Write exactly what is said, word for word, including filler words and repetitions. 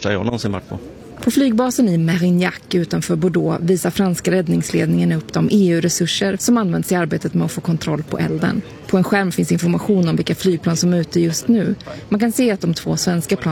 värsta jag någonsin varit på. På flygbasen i Mérignac utanför Bordeaux visar franska räddningsledningen upp de E U-resurser som används i arbetet med att få kontroll på elden. På en skärm finns information om vilka flygplan som är ute just nu. Man kan se att de två svenska plan